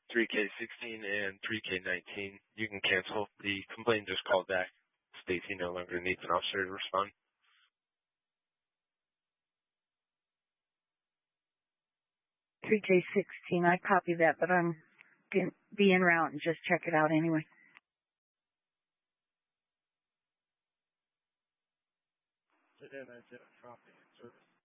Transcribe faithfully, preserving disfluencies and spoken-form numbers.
three K sixteen and three K nineteen. You can cancel. The complaint just called back. Stacy no longer needs an officer to respond. three K sixteen, I copy that, but I'm going to be en route and just check it out anyway. And I did a copy in service.